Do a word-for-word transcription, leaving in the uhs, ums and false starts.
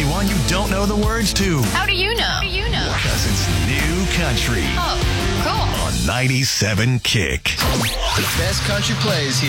play one you don't know the words to. How do you know? How do you know? Because it's new country Oh, cool. on ninety-seven Kick. The best country plays here.